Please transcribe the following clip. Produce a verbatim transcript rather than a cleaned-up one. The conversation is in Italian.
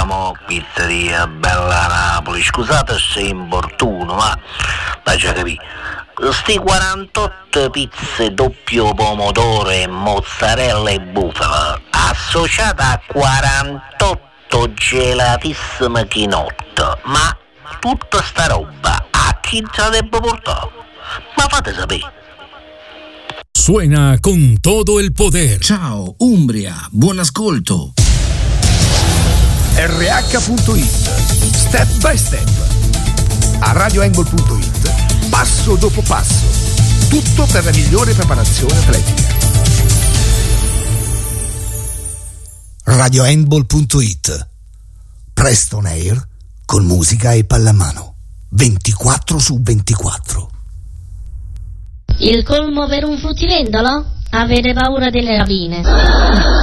mo, pizzeria Bella Napoli, scusate se importuno, ma ma già capì, sti quarantotto pizze doppio pomodoro e mozzarella e bufala associate a quarantotto gelatissime chinotto, ma tutta sta roba a chi la devo portare? Ma fate sapere. Suena con todo el poder. Ciao Umbria, buon ascolto. R H punto it, step by step. A radio angle punto it, passo dopo passo. Tutto per la migliore preparazione atletica. radio handball punto it. Preston Air con musica e pallamano. ventiquattro su ventiquattro. Il colmo per un fruttivendolo? Avere paura delle rapine.